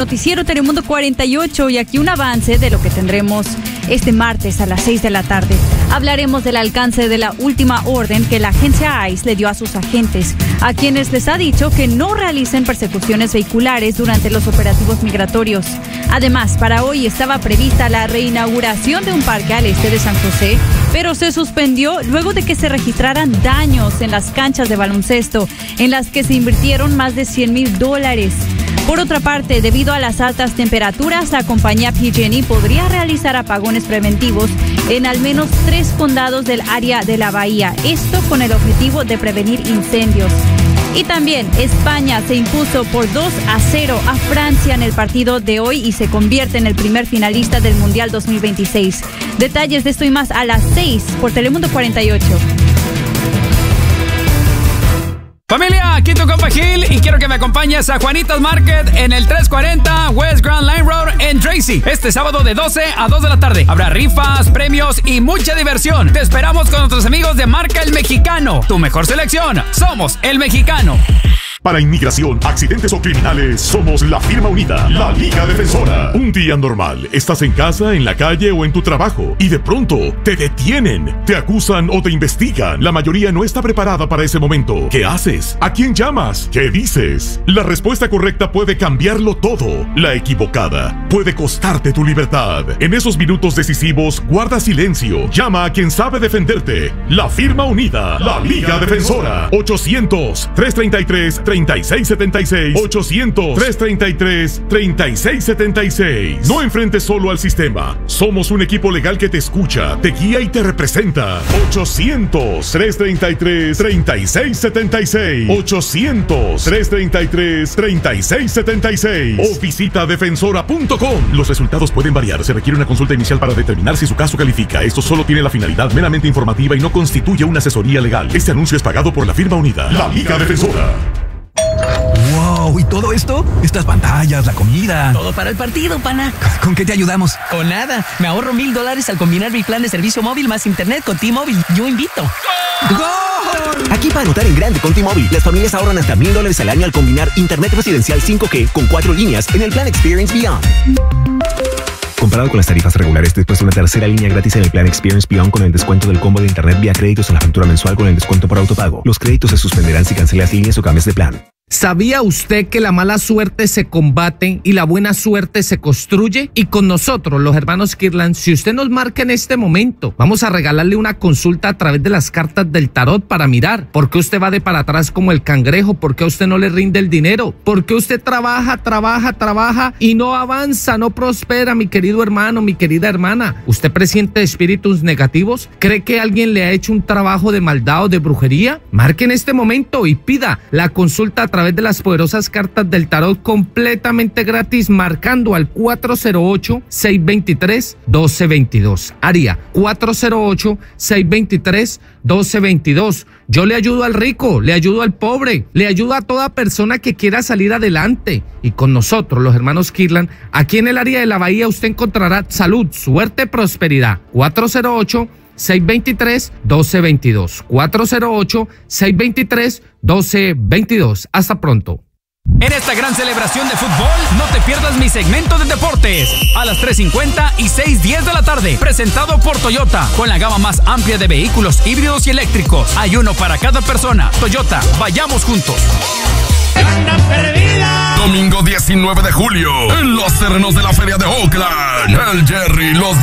noticiero Telemundo 48 y aquí un avance de lo que tendremos este martes a las 6 de la tarde. Hablaremos del alcance de la última orden que la agencia ICE le dio a sus agentes, a quienes les ha dicho que no realicen persecuciones vehiculares durante los operativos migratorios. Además, para hoy estaba prevista la reinauguración de un parque al este de San José, pero se suspendió luego de que se registraran daños en las canchas de baloncesto, en las que se invirtieron más de $100,000. Por otra parte, debido a las altas temperaturas, la compañía PG&E podría realizar apagones preventivos en al menos 3 condados del área de la bahía, esto con el objetivo de prevenir incendios. Y también España se impuso por 2-0 a Francia en el partido de hoy y se convierte en el primer finalista del Mundial 2026. Detalles de esto y más a las 6 por Telemundo 48. Familia, aquí tu compa Gil y quiero que me acompañes a Juanitas Market en el 340 West Grand Line Road en Tracy. Este sábado de 12 a 2 de la tarde. Habrá rifas, premios y mucha diversión. Te esperamos con nuestros amigos de Marca El Mexicano. Tu mejor selección, somos El Mexicano. Para inmigración, accidentes o criminales, somos la firma unida, la Liga Defensora. Un día normal, estás en casa, en la calle o en tu trabajo y de pronto te detienen, te acusan o te investigan. La mayoría no está preparada para ese momento. ¿Qué haces? ¿A quién llamas? ¿Qué dices? La respuesta correcta puede cambiarlo todo. La equivocada puede costarte tu libertad. En esos minutos decisivos, guarda silencio. Llama a quien sabe defenderte. La firma unida, la Liga Defensora. 800-333-3676. 800-333-3676. No enfrentes solo al sistema. Somos un equipo legal que te escucha, te guía y te representa. 800-333-3676. 800-333-3676. O visita defensora.com. Los resultados pueden variar. Se requiere una consulta inicial para determinar si su caso califica. Esto solo tiene la finalidad meramente informativa y no constituye una asesoría legal. Este anuncio es pagado por la firma unida, la Liga Defensora. ¡Wow! ¿Y todo esto? Estas pantallas, la comida. Todo para el partido, pana. ¿Con qué te ayudamos? Con nada. Me ahorro $1,000 al combinar mi plan de servicio móvil más internet con T-Mobile. Yo invito. ¡Gol! Aquí para anotar en grande con T-Mobile, las familias ahorran hasta $1,000 al año al combinar internet residencial 5G con 4 líneas en el plan Experience Beyond. Comparado con las tarifas regulares, después de una tercera línea gratis en el plan Experience Beyond con el descuento del combo de internet vía créditos en la factura mensual con el descuento por autopago. Los créditos se suspenderán si cancelas líneas o cambias de plan. ¿Sabía usted que la mala suerte se combate y la buena suerte se construye? Y con nosotros, los hermanos Kirlan, si usted nos marca en este momento, vamos a regalarle una consulta a través de las cartas del tarot para mirar por qué usted va de para atrás como el cangrejo, por qué a usted no le rinde el dinero, por qué usted trabaja y no avanza, no prospera, mi querido hermano, mi querida hermana. ¿Usted presiente espíritus negativos? ¿Cree que alguien le ha hecho un trabajo de maldad o de brujería? Marque en este momento y pida la consulta a través de las poderosas cartas del tarot completamente gratis marcando al 408-623-1222. Área 408-623-1222. Yo le ayudo al rico, le ayudo al pobre, le ayudo a toda persona que quiera salir adelante. Y con nosotros, los hermanos Kirlan, aquí en el área de la bahía usted encontrará salud, suerte, prosperidad. 408-623-1222. 408-623-1222. Hasta pronto. En esta gran celebración de fútbol, no te pierdas mi segmento de deportes a las 3:50 y 6:10 de la tarde, presentado por Toyota, con la gama más amplia de vehículos híbridos y eléctricos. Hay uno para cada persona. Toyota, vayamos juntos. Domingo 19 de julio, en los terrenos de la Feria de Oakland, el Jerry, los